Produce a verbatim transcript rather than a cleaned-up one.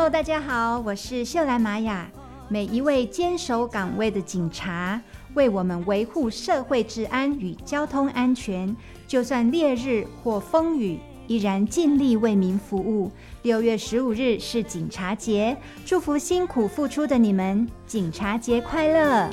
Hello， 大家好，我是秀兰玛雅。每一位坚守岗位的警察，为我们维护社会治安与交通安全，就算烈日或风雨，依然尽力为民服务。六月十五日是警察节，祝福辛苦付出的你们，警察节快乐！